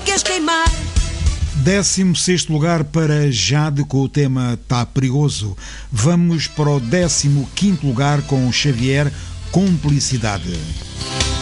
queres queimar. 16º lugar para Jade com o tema Tá Perigoso. Vamos para o 15º lugar com Xavier, Cumplicidade.